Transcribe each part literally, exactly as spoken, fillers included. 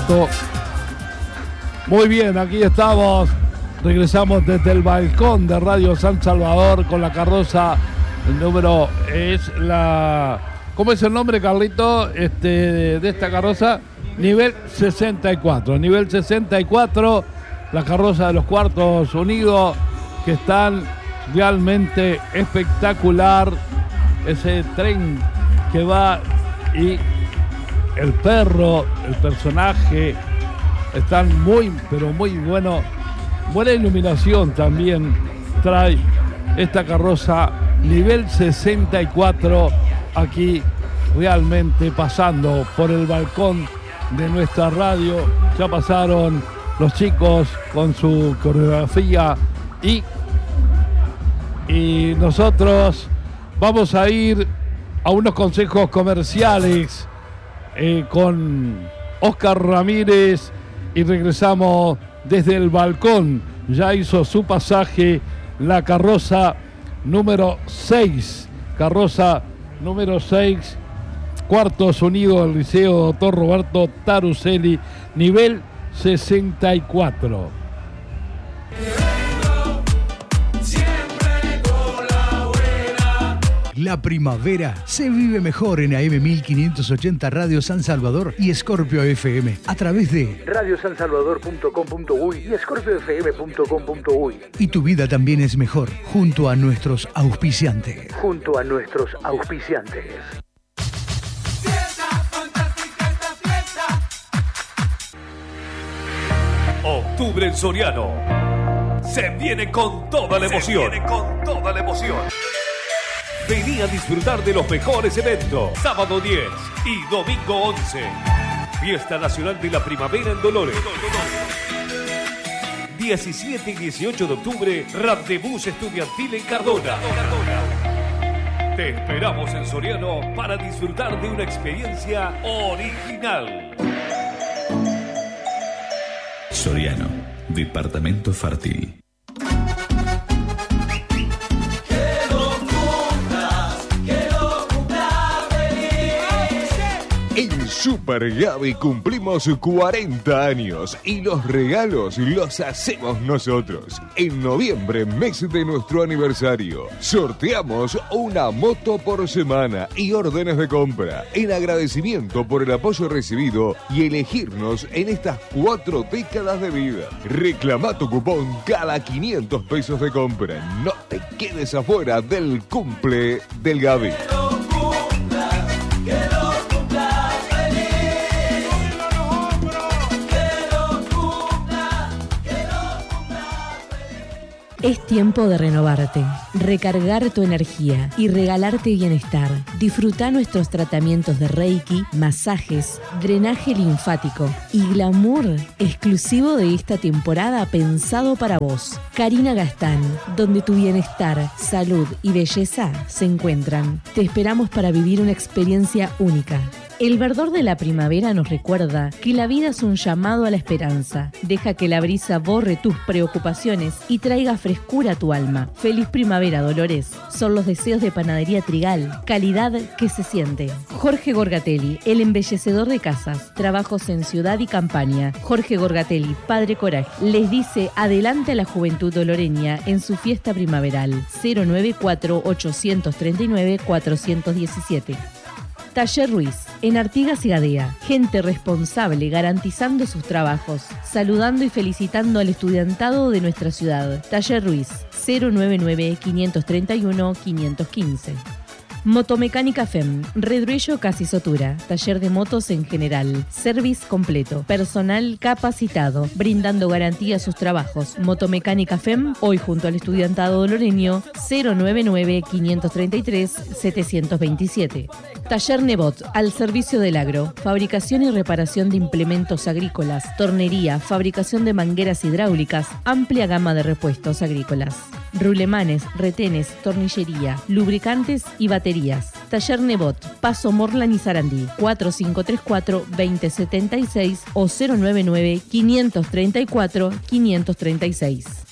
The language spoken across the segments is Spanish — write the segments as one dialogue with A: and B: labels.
A: Roberto. Muy bien, aquí estamos. Regresamos desde el balcón de Radio San Salvador con la carroza. El número es la... ¿Cómo es el nombre, Carlito, este, de esta carroza? Nivel sesenta y cuatro. Nivel sesenta y cuatro, la carroza de los Cuartos Unidos, que están realmente espectacular. Ese tren que va y el perro, el personaje, están muy, pero muy bueno. Buena iluminación también trae esta carroza nivel sesenta y cuatro aquí, realmente pasando por el balcón de nuestra radio. Ya pasaron los chicos con su coreografía y, y nosotros vamos a ir a unos consejos comerciales eh, con Oscar Ramírez y regresamos desde el balcón. Ya hizo su pasaje la carroza número seis, carroza número seis, Cuartos Unidos del Liceo Doctor Roberto Taruselli, nivel sesenta y cuatro.
B: La primavera se vive mejor en A M mil quinientos ochenta Radio San Salvador y Scorpio F M a través de
C: radio san salvador punto com punto uy y scorpio f m punto com punto uy.
B: Y tu vida también es mejor junto a nuestros auspiciantes.
C: Junto a nuestros auspiciantes.
D: Octubre en Soriano. Se viene con toda la emoción. Se viene con toda la emoción. Vení a disfrutar de los mejores eventos. Sábado diez y domingo once. Fiesta Nacional de la Primavera en Dolores. diecisiete y dieciocho de octubre, Rendezvous Estudiantil en Cardona. Te esperamos en Soriano para disfrutar de una experiencia original.
E: Soriano, departamento fértil.
F: En Super Gaby cumplimos cuarenta años y los regalos los hacemos nosotros. En noviembre, mes de nuestro aniversario, sorteamos una moto por semana y órdenes de compra en agradecimiento por el apoyo recibido y elegirnos en estas cuatro décadas de vida. Reclama tu cupón cada quinientos pesos de compra. No te quedes afuera del cumple del Gaby.
G: Es tiempo de renovarte, recargar tu energía y regalarte bienestar. Disfruta nuestros tratamientos de Reiki, masajes, drenaje linfático y glamour exclusivo de esta temporada pensado para vos. Karina Gastán, donde tu bienestar, salud y belleza se encuentran. Te esperamos para vivir una experiencia única. El verdor de la primavera nos recuerda que la vida es un llamado a la esperanza. Deja que la brisa borre tus preocupaciones y traiga frescura a tu alma. Feliz primavera, Dolores. Son los deseos de Panadería Trigal. Calidad que se siente. Jorge Gorgatelli, el embellecedor de casas. Trabajos en ciudad y campaña. Jorge Gorgatelli, Padre Coraje, les dice adelante a la juventud doloreña en su fiesta primaveral. cero nueve cuatro, ocho tres nueve, cuatro uno siete. Taller Ruiz, en Artigas y Gadea. Gente responsable garantizando sus trabajos, saludando y felicitando al estudiantado de nuestra ciudad. Taller Ruiz, cero nueve nueve, cinco tres uno, cinco uno cinco. Motomecánica F E M, Redruello Casi Sotura, taller de motos en general, service completo, personal capacitado, brindando garantía a sus trabajos. Motomecánica F E M, hoy junto al estudiantado doloreño, cero nueve nueve, cinco tres tres, siete dos siete. Taller Nebot, al servicio del agro, fabricación y reparación de implementos agrícolas, tornería, fabricación de mangueras hidráulicas, amplia gama de repuestos agrícolas. Rulemanes, retenes, tornillería, lubricantes y baterías. Taller Nebot, Paso Morlan y Sarandí, cuatro cinco tres cuatro, dos cero siete seis o cero nueve nueve, cinco tres cuatro, cinco tres seis.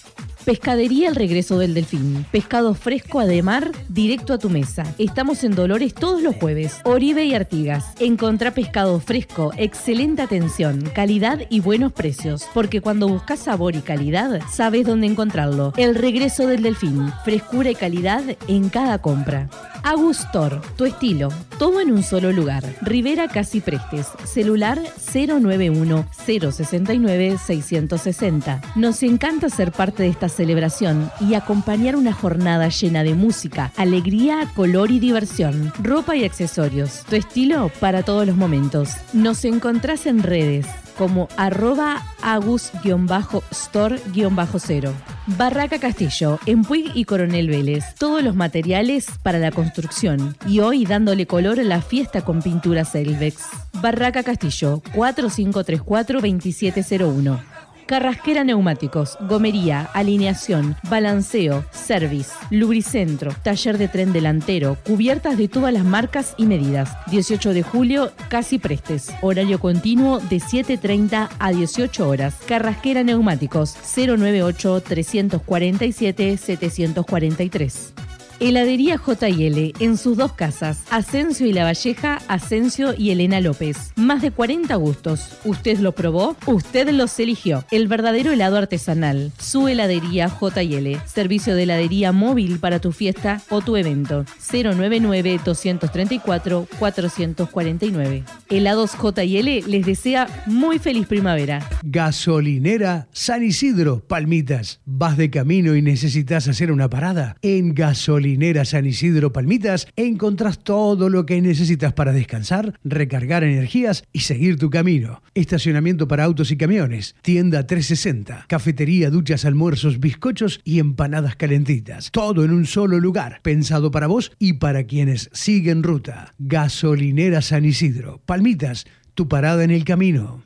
G: Pescadería El Regreso del Delfín. Pescado fresco de mar, directo a tu mesa. Estamos en Dolores todos los jueves. Oribe y Artigas. Encontrá pescado fresco, excelente atención, calidad y buenos precios. Porque cuando buscas sabor y calidad, sabes dónde encontrarlo. El Regreso del Delfín. Frescura y calidad en cada compra. Agustor, tu estilo, todo en un solo lugar. Rivera Casi Prestes, celular cero nueve uno, cero seis nueve, seis seis cero. Nos encanta ser parte de esta celebración y acompañar una jornada llena de música, alegría, color y diversión. Ropa y accesorios, tu estilo para todos los momentos. Nos encontrás en redes como arroba agus-store-cero. Barraca Castillo, en Puig y Coronel Vélez. Todos los materiales para la construcción. Y hoy dándole color a la fiesta con pinturas Elvex. Barraca Castillo, cuatro cinco tres cuatro, dos siete cero uno. Carrasquera Neumáticos, gomería, alineación, balanceo, service, lubricentro, taller de tren delantero, cubiertas de todas las marcas y medidas. dieciocho de julio, Casi Prestes. Horario continuo de siete treinta a dieciocho horas. Carrasquera Neumáticos, cero nueve ocho, tres cuatro siete, siete cuatro tres. Heladería J y L, en sus dos casas, Asensio y La Valleja, Asensio y Elena López. Más de cuarenta gustos. ¿Usted lo probó? Usted los eligió. El verdadero helado artesanal. Su heladería J y L. Servicio de heladería móvil para tu fiesta o tu evento. cero nueve nueve, dos tres cuatro, cuatro cuatro nueve. Helados J y L les desea muy feliz primavera.
B: Gasolinera San Isidro, Palmitas. ¿Vas de camino y necesitas hacer una parada? En Gasolinera San Isidro Palmitas encontrás todo lo que necesitas para descansar, recargar energías y seguir tu camino. Estacionamiento para autos y camiones, tienda trescientos sesenta, cafetería, duchas, almuerzos, bizcochos y empanadas calentitas. Todo en un solo lugar, pensado para vos y para quienes siguen ruta. Gasolinera San Isidro Palmitas, tu parada en el camino.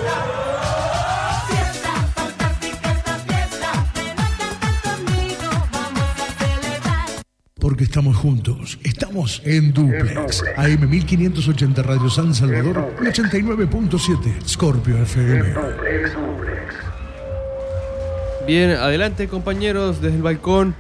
B: Porque estamos juntos. Estamos en Duplex. A M mil quinientos ochenta Radio San Salvador y ochenta y nueve punto siete Scorpio F M.
H: Bien, adelante compañeros desde el balcón.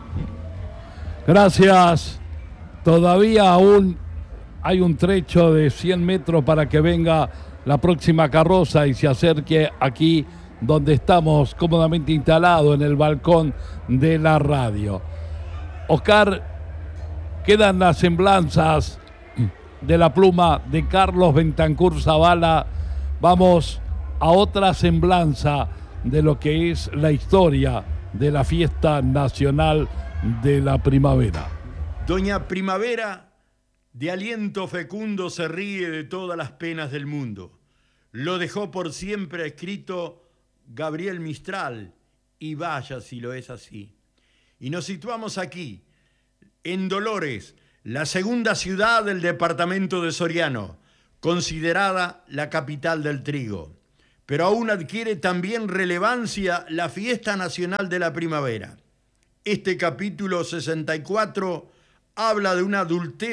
A: Gracias. Todavía aún hay un trecho de cien metros para que venga la próxima carroza y se acerque aquí donde estamos cómodamente instalados en el balcón de la radio. Oscar, quedan las semblanzas de la pluma de Carlos Bentancur Zavala. Vamos a otra semblanza de lo que es la historia de la fiesta nacional de la primavera.
I: Doña Primavera, de aliento fecundo, se ríe de todas las penas del mundo. Lo dejó por siempre escrito Gabriel Mistral, y vaya si lo es así. Y nos situamos aquí, en Dolores, la segunda ciudad del departamento de Soriano, considerada la capital del trigo. Pero aún adquiere también relevancia la fiesta nacional de la primavera. Este capítulo sesenta y cuatro habla de una adultez